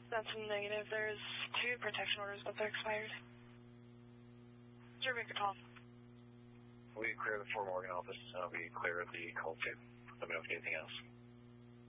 That's a negative. There's 2 protection orders, but they're expired. Survey call. We clear the Fort Morgan office. We clear the call 2. Let me know if anything else.